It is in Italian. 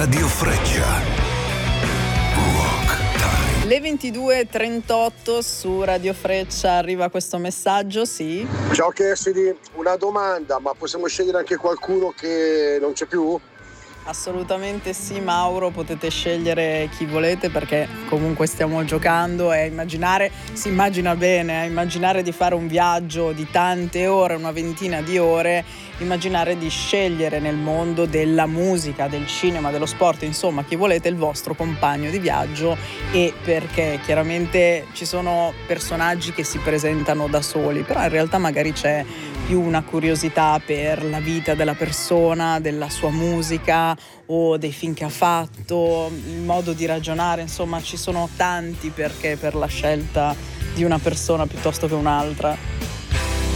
Radio Freccia. Le 22:38 su Radio Freccia arriva questo messaggio, sì. Ciao Cassidy, una domanda, ma possiamo scegliere anche qualcuno che non c'è più? Assolutamente sì, Mauro, potete scegliere chi volete perché comunque stiamo giocando e immaginare, si immagina bene, immaginare di fare un viaggio di tante ore, una ventina di ore, immaginare di scegliere nel mondo della musica, del cinema, dello sport, insomma chi volete il vostro compagno di viaggio e perché. Chiaramente ci sono personaggi che si presentano da soli, però in realtà magari c'è più una curiosità per la vita della persona, della sua musica o dei film che ha fatto, il modo di ragionare, insomma ci sono tanti perché per la scelta di una persona piuttosto che un'altra.